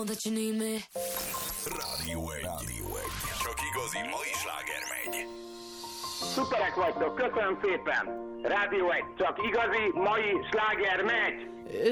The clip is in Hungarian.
that you need me. Rádió 1. Csak igazi mai sláger megy. Szuperek vagytok, köszönöm szépen! Rádió 1, csak igazi mai sláger megy!